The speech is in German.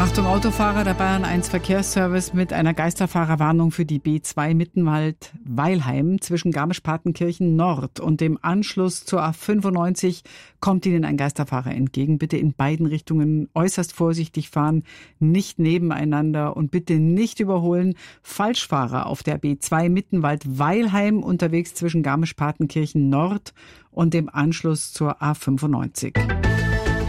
Achtung Autofahrer, der Bayern 1 Verkehrsservice mit einer Geisterfahrerwarnung für die B2 Mittenwald-Weilheim zwischen Garmisch-Partenkirchen Nord und dem Anschluss zur A95 kommt Ihnen ein Geisterfahrer entgegen. Bitte in beiden Richtungen äußerst vorsichtig fahren, nicht nebeneinander und bitte nicht überholen. Falschfahrer auf der B2 Mittenwald-Weilheim unterwegs zwischen Garmisch-Partenkirchen Nord und dem Anschluss zur A95.